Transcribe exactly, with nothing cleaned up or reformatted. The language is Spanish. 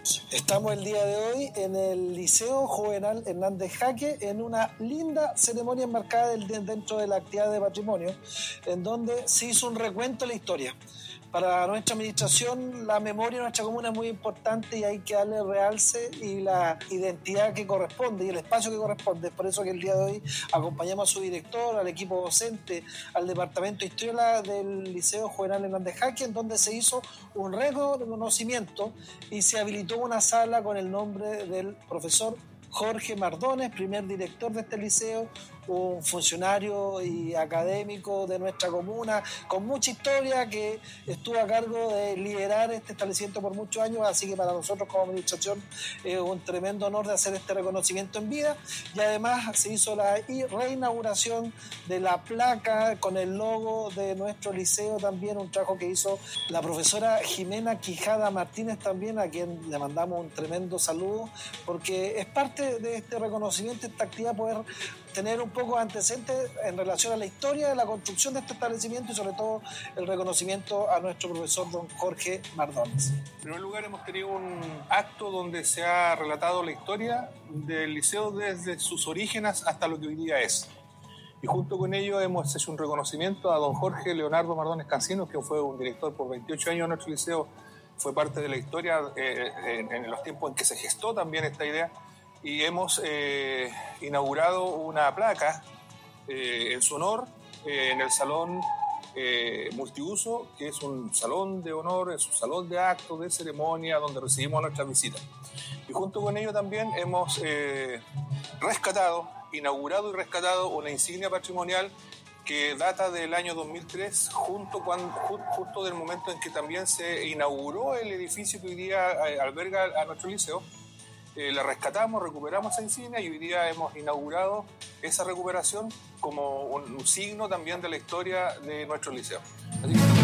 Estamos el día de hoy en el Liceo Juvenal Hernández Jaque en una linda ceremonia enmarcada dentro de la actividad de patrimonio, en donde se hizo un recuento de la historia. Para nuestra administración, la memoria de nuestra comuna es muy importante y hay que darle realce y la identidad que corresponde y el espacio que corresponde. Es por eso que el día de hoy acompañamos a su director, al equipo docente, al departamento de historia del Liceo Juvenal Hernández Jaque, en donde se hizo un reconocimiento y se habilitó una sala con el nombre del profesor Jorge Mardones, primer director de este liceo, un funcionario y académico de nuestra comuna, con mucha historia, que estuvo a cargo de liderar este establecimiento por muchos años, así que para nosotros como administración es un tremendo honor de hacer este reconocimiento en vida. Y además se hizo la reinauguración de la placa con el logo de nuestro liceo, también un trabajo que hizo la profesora Jimena Quijada Martínez, también a quien le mandamos un tremendo saludo, porque es parte de este reconocimiento, esta actividad, poder tener un poco de antecedentes en relación a la historia de la construcción de este establecimiento y sobre todo el reconocimiento a nuestro profesor don Jorge Mardones. En primer lugar, hemos tenido un acto donde se ha relatado la historia del liceo desde sus orígenes hasta lo que hoy día es. Y junto con ello hemos hecho un reconocimiento a don Jorge Leonardo Mardones Cancinos, que fue un director por veintiocho años de nuestro liceo, fue parte de la historia eh, en, en los tiempos en que se gestó también esta idea. Y hemos eh, inaugurado una placa eh, en su honor eh, en el salón eh, multiuso, que es un salón de honor, es un salón de actos, de ceremonia, donde recibimos nuestras visitas. Y junto con ello también hemos eh, rescatado, inaugurado y rescatado una insignia patrimonial que data del año dos mil tres, junto, cuando, justo del momento en que también se inauguró el edificio que hoy día alberga a nuestro liceo. Eh, la rescatamos, recuperamos esa insignia y hoy día hemos inaugurado esa recuperación como un, un signo también de la historia de nuestro liceo. Así que